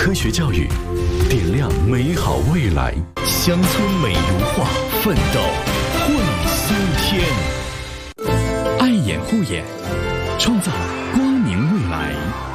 科学教育，点亮美好未来。乡村美如画，奋斗会苏天。爱眼护眼，创造光明未来。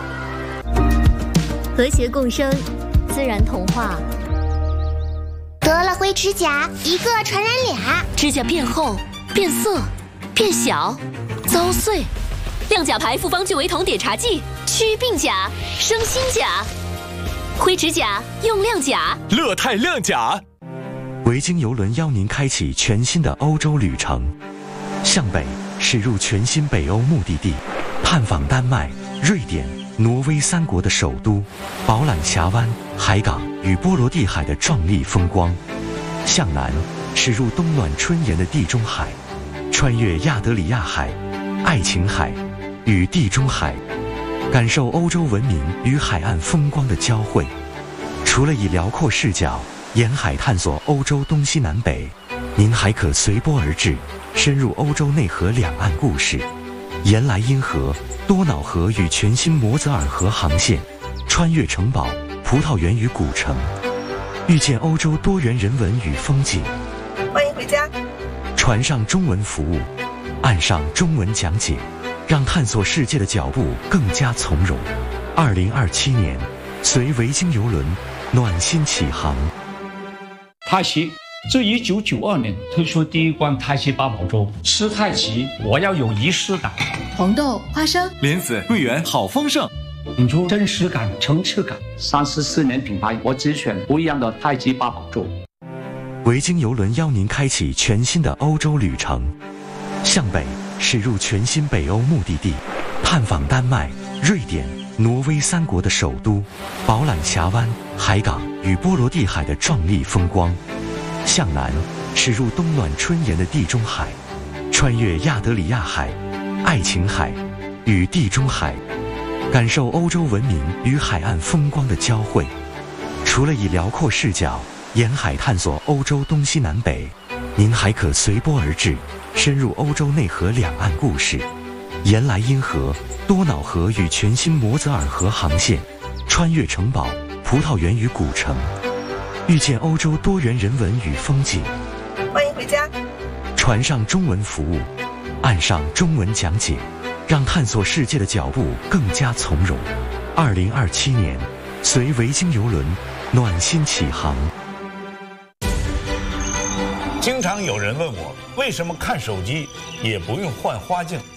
和谐共生，自然童话。 得了灰指甲，一个传染俩， 指甲变厚、变色、变小、遭碎。亮甲牌复方聚维酮碘茶剂，祛病甲，生新甲。灰指甲用亮甲， 乐泰亮甲。 维京邮轮邀您开启全新的欧洲旅程，向北驶入全新北欧目的地，探访丹麦、瑞典、挪威3国的首都，饱览峡湾、海港与波罗的海的壮丽风光；向南驶入冬暖春炎的地中海，穿越亚得里亚海、爱琴海与地中海，感受欧洲文明与海岸风光的交汇。除了以辽阔视角沿海探索欧洲东西南北，您还可随波而至，深入欧洲内河两岸故事，沿莱茵河、多瑙河与全新摩泽尔河航线，穿越城堡、葡萄园与古城，遇见欧洲多元人文与风景。 欢迎回家。 船上中文服务，岸上中文讲解，让探索世界的脚步更加从容。2027年，随维京邮轮暖心启航。 泰西自1992年推出第一罐泰西八宝粥，吃太极我要有仪式感。 红豆、花生、 莲子、桂圆，好丰盛， 引出真实感、层次感。34年品牌，我只选不一样的太极八宝粥。 维京邮轮邀您开启全新的欧洲旅程，向北驶入全新北欧目的地，探访丹麦、瑞典、挪威3国的首都，饱览峡湾、海港与波罗的海的壮丽风光；向南驶入冬暖春炎的地中海，穿越亚得里亚海、爱琴海与地中海，感受欧洲文明与海岸风光的交汇。除了以辽阔视角沿海探索欧洲东西南北，您还可随波而至，深入欧洲内河两岸故事，沿莱茵河、多瑙河与全新摩泽尔河航线，穿越城堡、葡萄园与古城，遇见欧洲多元人文与风景。 欢迎回家。 船上中文服务，岸上中文讲解，让探索世界的脚步更加从容。2027年，随维京邮轮暖心启航。 经常有人问我，为什么看手机也不用换花镜？